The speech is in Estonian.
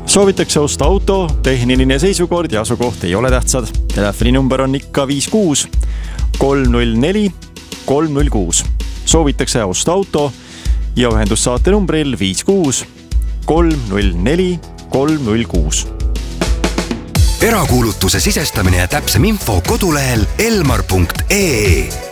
Soovitakse osta auto, tehniline seisukord ja asukoht ei ole tähtsad. Telefoninumber on ikka 56 304 306. Soovitakse osta auto ja ühendus saate numbril 56 304 306. Erakuulutuse sisestamine ja täpsem info kodulehel elmar.ee.